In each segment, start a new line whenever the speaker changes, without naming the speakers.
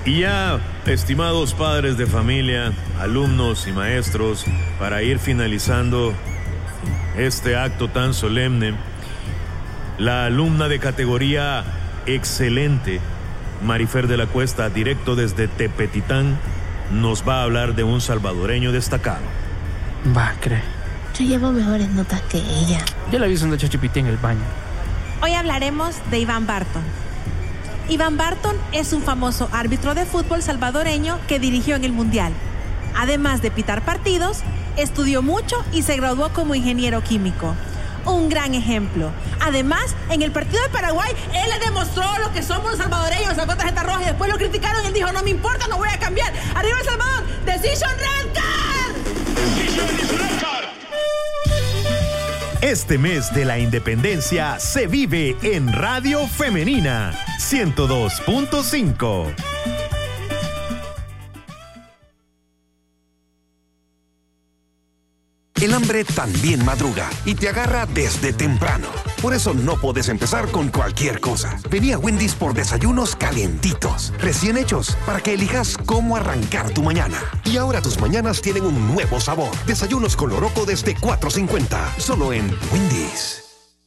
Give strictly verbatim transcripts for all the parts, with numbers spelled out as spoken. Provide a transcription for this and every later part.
Y ya, estimados padres de familia, alumnos y maestros, para ir finalizando este acto tan solemne, la alumna de categoría excelente, Marifer de la Cuesta, directo desde Tepetitán, nos va a hablar de un salvadoreño destacado.
Va, cree.
Yo llevo mejores notas que ella.
Yo la vi usando chachipiti en el baño.
Hoy hablaremos de Iván Barton. Iván Barton es un famoso árbitro de fútbol salvadoreño que dirigió en el Mundial. Además de pitar partidos, estudió mucho y se graduó como ingeniero químico. Un gran ejemplo. Además, en el partido de Paraguay, él le demostró lo que somos los salvadoreños, sacó tarjeta roja y después lo criticaron y él dijo, no me importa, no voy a cambiar. ¡Arriba El Salvador! ¡Decision Red Card!
¡Decision Red Card!
Este mes de la independencia se vive en Radio Femenina ciento dos punto cinco.
El hambre también madruga y te agarra desde temprano. Por eso no puedes empezar con cualquier cosa. Vení a Wendy's por desayunos calientitos, recién hechos, para que elijas cómo arrancar tu mañana. Y ahora tus mañanas tienen un nuevo sabor. Desayunos con loroco desde cuatro cincuenta, solo en Wendy's.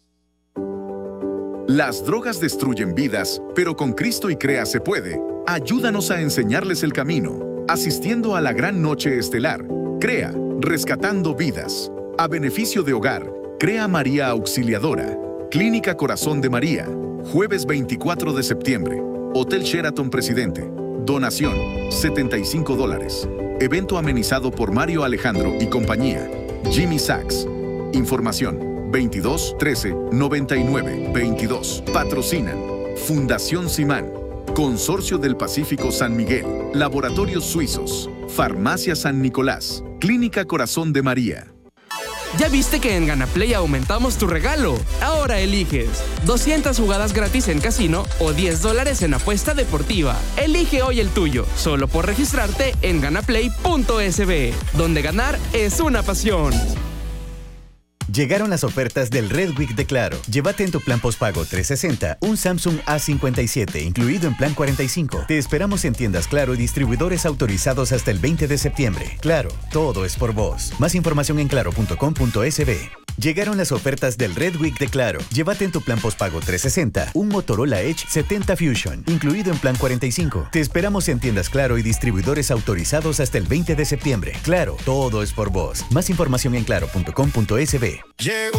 Las drogas destruyen vidas, pero con Cristo y Crea se puede. Ayúdanos a enseñarles el camino, asistiendo a la gran noche estelar. Crea, rescatando vidas. A beneficio de Hogar, Crea María Auxiliadora. Clínica Corazón de María. Jueves veinticuatro de septiembre. Hotel Sheraton Presidente. Donación, setenta y cinco dólares. Evento amenizado por Mario Alejandro y compañía. Jimmy Sachs. Información, veintidós trece noventa y nueve veintidós. Patrocinan Fundación Simán, Consorcio del Pacífico San Miguel, Laboratorios Suizos, Farmacia San Nicolás, Clínica Corazón de María.
¿Ya viste que en GanaPlay aumentamos tu regalo? Ahora eliges doscientas jugadas gratis en casino o diez dólares en apuesta deportiva. Elige hoy el tuyo, solo por registrarte en ganaplay punto es be, donde ganar es una pasión.
Llegaron las ofertas del Red Week de Claro. Llévate en tu plan postpago trescientos sesenta un Samsung A cincuenta y siete, incluido en plan cuarenta y cinco. Te esperamos en tiendas Claro y distribuidores autorizados hasta el veinte de septiembre. Claro, todo es por vos. Más información en claro punto com punto es be. Llegaron las ofertas del Red Week de Claro. Llévate en tu plan postpago trescientos sesenta un Motorola Edge setenta Fusion, incluido en plan cuarenta y cinco. Te esperamos en tiendas Claro y distribuidores autorizados hasta el veinte de septiembre. Claro, todo es por vos. Más información en claro punto com punto es be.